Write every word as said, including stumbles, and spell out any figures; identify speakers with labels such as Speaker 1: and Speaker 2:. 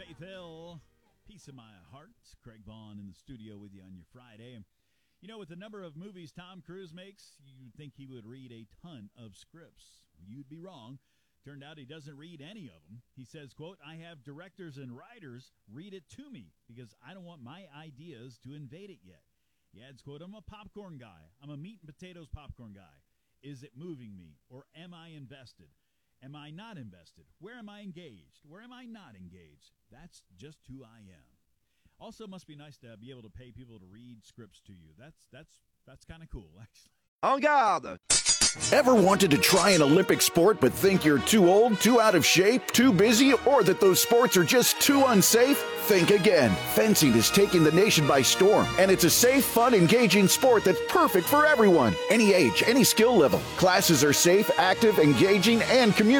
Speaker 1: Faith Hill, Piece of My Heart. Craig Vaughn in the studio with you on your Friday. You know, with the number of movies Tom Cruise makes, you'd think he would read a ton of scripts. You'd be wrong. Turned out he doesn't read any of them. He says, quote, I have directors and writers read it to me because I don't want my ideas to invade it yet. He adds, quote, I'm a popcorn guy. I'm a meat and potatoes popcorn guy. Is it moving me or am I invested? Am I not invested? Where am I engaged? Where am I not engaged? That's just who I am. Also, must be nice to be able to pay people to read scripts to you. That's that's that's kind of cool, actually.
Speaker 2: En garde!
Speaker 3: Ever wanted to try an Olympic sport but think you're too old, too out of shape, too busy, or that those sports are just too unsafe? Think again. Fencing is taking the nation by storm, and it's a safe, fun, engaging sport that's perfect for everyone. Any age, any skill level. Classes are safe, active, engaging, and community.